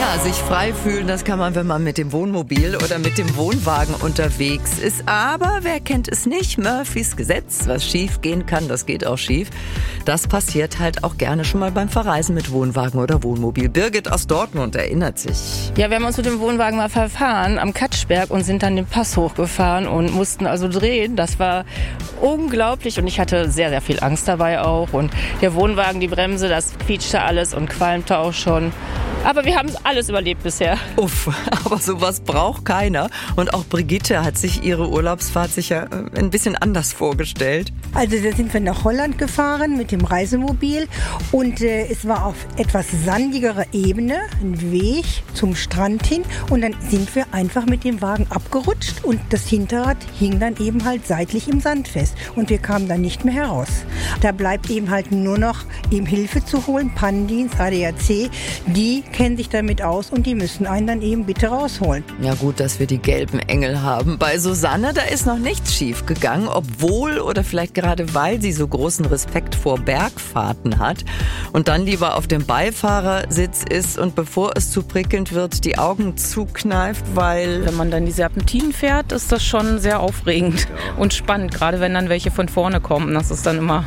Ja, sich frei fühlen, das kann man, wenn man mit dem Wohnmobil oder mit dem Wohnwagen unterwegs ist. Aber wer kennt es nicht? Murphys Gesetz, was schief gehen kann, das geht auch schief. Das passiert halt auch gerne schon mal beim Verreisen mit Wohnwagen oder Wohnmobil. Birgit aus Dortmund erinnert sich. Ja, wir haben uns mit dem Wohnwagen mal verfahren am Katschberg und sind dann den Pass hochgefahren und mussten also drehen. Das war unglaublich und ich hatte sehr, sehr viel Angst dabei auch. Und der Wohnwagen, die Bremse, das quietschte alles und qualmte auch schon. Aber wir haben alles überlebt bisher. Uff, aber sowas braucht keiner. Und auch Brigitte hat sich ihre Urlaubsfahrt sicher ein bisschen anders vorgestellt. Also da sind wir nach Holland gefahren mit dem Reisemobil und es war auf etwas sandigerer Ebene, ein Weg zum Strand hin und dann sind wir einfach mit dem Wagen abgerutscht und das Hinterrad hing dann eben halt seitlich im Sand fest und wir kamen dann nicht mehr heraus. Da bleibt eben halt nur noch eben Hilfe zu holen, Pannendienst, ADAC, die kennen sich damit aus und die müssen einen dann eben bitte rausholen. Ja gut, dass wir die gelben Engel haben. Bei Susanne, da ist noch nichts schief gegangen, obwohl oder vielleicht gerade weil sie so großen Respekt vor Bergfahrten hat und dann lieber auf dem Beifahrersitz ist und bevor es zu prickelnd wird, die Augen zukneift, weil... Wenn man dann die Serpentinen fährt, ist das schon sehr aufregend und spannend, gerade wenn dann welche von vorne kommen. Das ist dann immer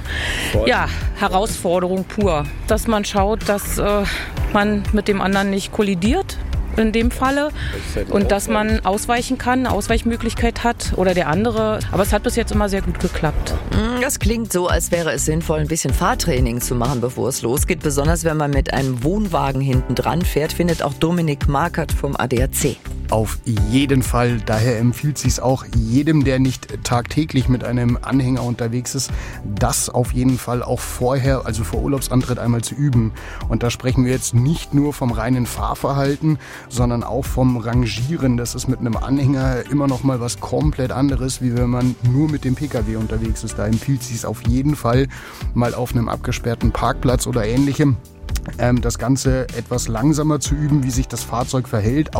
Herausforderung pur. Dass man schaut, dass man mit dem anderen nicht kollidiert in dem Falle und dass man ausweichen kann, eine Ausweichmöglichkeit hat oder der andere. Aber es hat bis jetzt immer sehr gut geklappt. Das klingt so, als wäre es sinnvoll, ein bisschen Fahrtraining zu machen, bevor es losgeht. Besonders wenn man mit einem Wohnwagen hinten dran fährt, findet auch Dominik Markert vom ADAC. Auf jeden Fall. Daher empfiehlt es sich auch jedem, der nicht tagtäglich mit einem Anhänger unterwegs ist, das auf jeden Fall auch vorher, also vor Urlaubsantritt einmal zu üben. Und da sprechen wir jetzt nicht nur vom reinen Fahrverhalten, sondern auch vom Rangieren. Das ist mit einem Anhänger immer noch mal was komplett anderes, wie wenn man nur mit dem Pkw unterwegs ist. Da empfiehlt es sich auf jeden Fall mal auf einem abgesperrten Parkplatz oder ähnlichem das Ganze etwas langsamer zu üben, wie sich das Fahrzeug verhält.